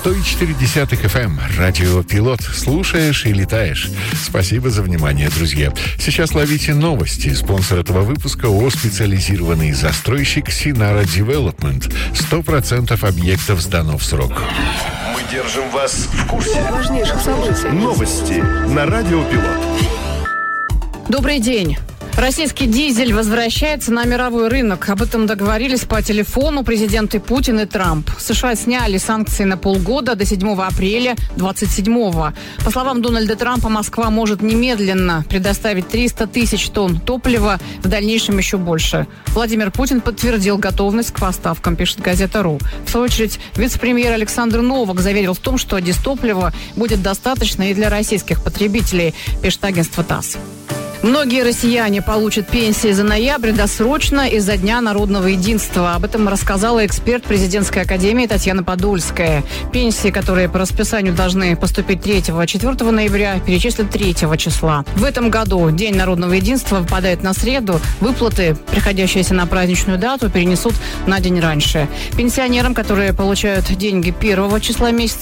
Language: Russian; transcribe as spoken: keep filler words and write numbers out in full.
сто четыре эф эм. Радио Пилот. Слушаешь и летаешь. Спасибо за внимание, друзья. Сейчас ловите новости. Спонсор этого выпуска ООО «Специализированный застройщик Синара Девелопмент». Сто процентов объектов сдано в срок. Мы держим вас в курсе важнейших событий. Новости на Радио Пилот. Добрый день. Российский дизель возвращается на мировой рынок. Об этом договорились по телефону президенты Путин и Трамп. США сняли санкции на полгода до седьмого апреля двадцать седьмого. По словам Дональда Трампа, Москва может немедленно предоставить триста тысяч тонн топлива, в дальнейшем еще больше. Владимир Путин подтвердил готовность к поставкам, пишет газета.ру. В свою очередь, вице-премьер Александр Новак заверил в том, что дистоплива будет достаточно и для российских потребителей, пишет агентство ТАСС. Многие россияне получат пенсии за ноябрь досрочно из-за Дня народного единства. Об этом рассказала эксперт президентской академии Татьяна Подольская. Пенсии, которые по расписанию должны поступить третьего-четвёртого ноября, перечислят третьего числа. В этом году День народного единства выпадает на среду. Выплаты, приходящиеся на праздничную дату, перенесут на день раньше. Пенсионерам, которые получают деньги первого числа месяца,